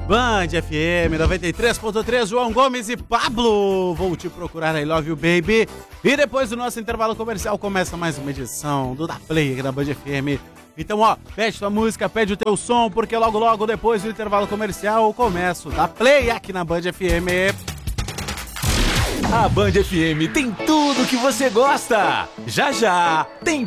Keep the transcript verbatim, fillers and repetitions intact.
Band F M noventa e três ponto três, João Gomes e Pablo. Vou te procurar, I Love You Baby. E depois do nosso intervalo comercial começa mais uma edição do Da Play aqui na Band F M. Então, ó, pede tua música, pede o teu som, porque logo, logo depois do intervalo comercial começa o Da Play aqui na Band F M. A Band F M tem tudo que você gosta. Já já tem